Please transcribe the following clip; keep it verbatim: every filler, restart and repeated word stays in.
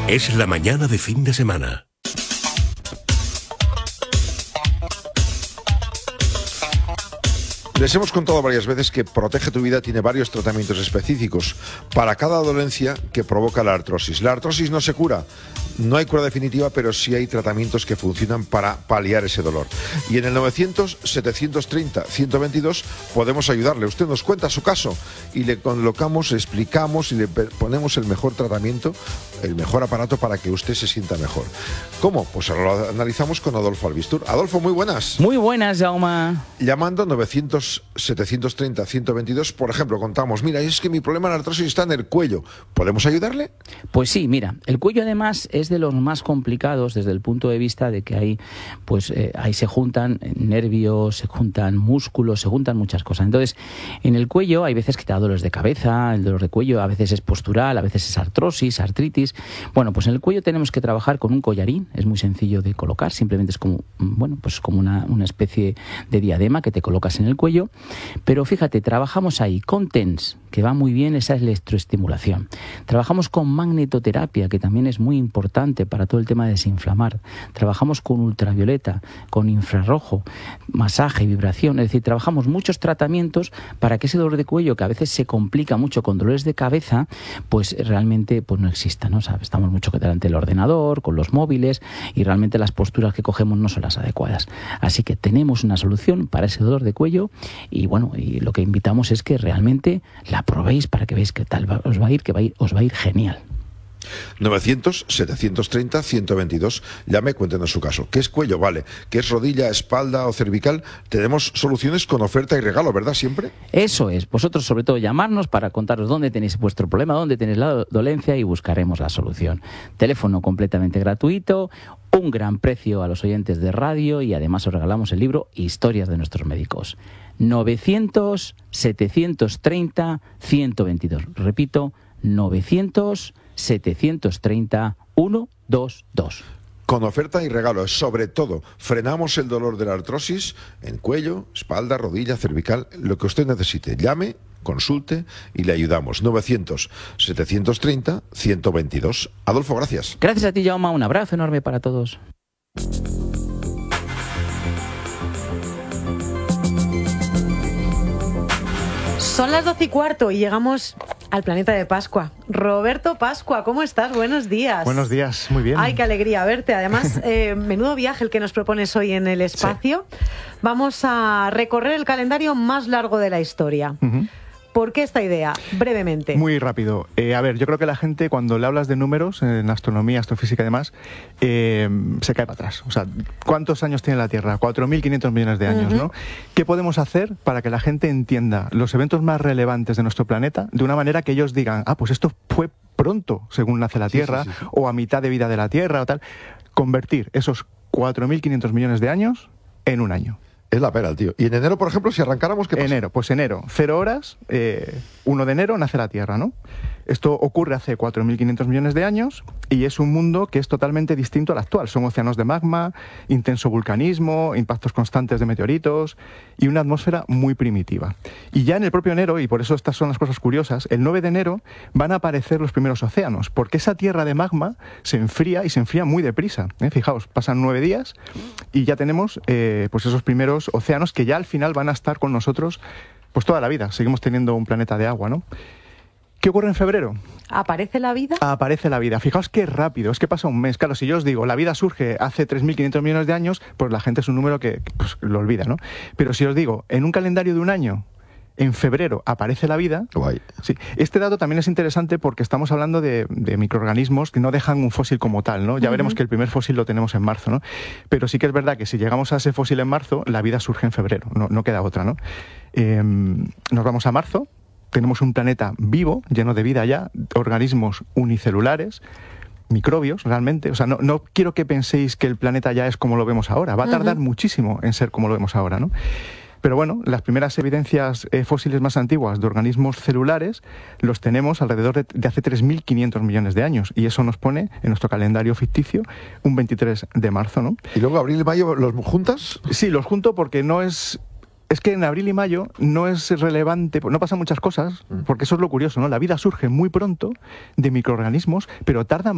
Es la mañana de fin de semana. Les hemos contado varias veces que Protege tu Vida tiene varios tratamientos específicos para cada dolencia que provoca la artrosis. La artrosis no se cura, no hay cura definitiva, pero sí hay tratamientos que funcionan para paliar ese dolor. Y en el novecientos, setecientos treinta, ciento veintidós podemos ayudarle. Usted nos cuenta su caso y le colocamos, le explicamos y le ponemos el mejor tratamiento, el mejor aparato para que usted se sienta mejor. ¿Cómo? Pues ahora lo analizamos con Adolfo Albistur. Adolfo, muy buenas. Muy buenas, Jaume. Llamando novecientos, setecientos treinta, ciento veintidós, por ejemplo, contamos, mira, es que mi problema de la artrosis está en el cuello. ¿Podemos ayudarle? Pues sí, mira, el cuello además es de los más complicados desde el punto de vista de que ahí, pues, eh, ahí se juntan nervios, se juntan músculos, se juntan muchas cosas. Entonces, en el cuello hay veces que te da dolores de cabeza, el dolor de cuello a veces es postural, a veces es artrosis, artritis. Bueno, pues en el cuello tenemos que trabajar con un collarín, es muy sencillo de colocar, simplemente es como, bueno, pues como una, una especie de diadema que te colocas en el cuello. Pero fíjate, trabajamos ahí con TENS, que va muy bien esa electroestimulación. Trabajamos con magnetoterapia, que también es muy importante para todo el tema de desinflamar. Trabajamos con ultravioleta, con infrarrojo, masaje, vibración. Es decir, trabajamos muchos tratamientos para que ese dolor de cuello, que a veces se complica mucho con dolores de cabeza, pues realmente pues no exista, ¿no? ¿Sabes? Estamos mucho delante del ordenador, con los móviles, y realmente las posturas que cogemos no son las adecuadas. Así que tenemos una solución para ese dolor de cuello. Y bueno, y lo que invitamos es que realmente la probéis para que veáis qué tal os va a ir, que va a ir, os va a ir genial. novecientos, setecientos treinta, ciento veintidós. Llame, cuéntenos su caso. ¿Qué es cuello? Vale. ¿Qué es rodilla, espalda o cervical? Tenemos soluciones con oferta y regalo, ¿verdad? Siempre. Eso es. Vosotros, sobre todo, llamarnos para contaros dónde tenéis vuestro problema, dónde tenéis la dolencia y buscaremos la solución. Teléfono completamente gratuito, un gran precio a los oyentes de radio y además os regalamos el libro Historias de nuestros médicos. novecientos, setecientos treinta, ciento veintidós. Repito, novecientos, setecientos treinta, ciento veintidós. Con oferta y regalo. Sobre todo, frenamos el dolor de la artrosis en cuello, espalda, rodilla, cervical, lo que usted necesite. Llame, consulte y le ayudamos. novecientos, setecientos treinta, ciento veintidós. Adolfo, gracias. Gracias a ti, Jaume. Un abrazo enorme para todos. Son las doce y cuarto y llegamos al planeta de Pascua. Roberto Pascua, ¿cómo estás? Buenos días. Buenos días, muy bien. Ay, qué alegría verte. Además, eh, menudo viaje el que nos propones hoy en el espacio. Sí. Vamos a recorrer el calendario más largo de la historia. Uh-huh. ¿Por qué esta idea? Brevemente. Muy rápido. Eh, a ver, yo creo que la gente, cuando le hablas de números, en astronomía, astrofísica y demás, eh, se cae para atrás. O sea, ¿cuántos años tiene la Tierra? cuatro mil quinientos millones de años, uh-huh. ¿no? ¿Qué podemos hacer para que la gente entienda los eventos más relevantes de nuestro planeta de una manera que ellos digan, ah, pues esto fue pronto, según nace la Tierra, sí, sí, sí. o a mitad de vida de la Tierra, o tal? Convertir esos cuatro mil quinientos millones de años en un año. Es la pena, tío. Y en enero, por ejemplo, si arrancáramos, ¿qué pasa? Enero, pues enero, cero horas, eh, uno de enero nace la Tierra, ¿no? Esto ocurre hace cuatro mil quinientos millones de años y es un mundo que es totalmente distinto al actual. Son océanos de magma, intenso vulcanismo, impactos constantes de meteoritos y una atmósfera muy primitiva. Y ya en el propio enero, y por eso estas son las cosas curiosas, el nueve de enero van a aparecer los primeros océanos, porque esa tierra de magma se enfría y se enfría muy deprisa. ¿eh? Fijaos, pasan nueve días y ya tenemos eh, pues esos primeros océanos que ya al final van a estar con nosotros pues toda la vida. Seguimos teniendo un planeta de agua, ¿no? ¿Qué ocurre en febrero? ¿Aparece la vida? Aparece la vida. Fijaos qué rápido, es que pasa un mes. Claro, si yo os digo, la vida surge hace tres mil quinientos millones de años, pues la gente es un número que pues, lo olvida, ¿no? Pero si os digo, en un calendario de un año, en febrero aparece la vida. Guay. Sí. Este dato también es interesante porque estamos hablando de, de microorganismos que no dejan un fósil como tal, ¿no? Ya uh-huh. veremos que el primer fósil lo tenemos en marzo, ¿no? Pero sí que es verdad que si llegamos a ese fósil en marzo, la vida surge en febrero, no, no queda otra, ¿no? Eh, nos vamos a marzo. Tenemos un planeta vivo, lleno de vida ya, organismos unicelulares, microbios realmente. O sea, no, no quiero que penséis que el planeta ya es como lo vemos ahora. Va a tardar uh-huh. muchísimo en ser como lo vemos ahora, ¿no? Pero bueno, las primeras evidencias eh, fósiles más antiguas de organismos celulares los tenemos alrededor de, de hace tres mil quinientos millones de años. Y eso nos pone en nuestro calendario ficticio un veintitrés de marzo, ¿no? ¿Y luego abril y mayo los juntas? Sí, los junto porque no es... Es que en abril y mayo no es relevante, no pasan muchas cosas, porque eso es lo curioso, ¿no? La vida surge muy pronto de microorganismos, pero tarda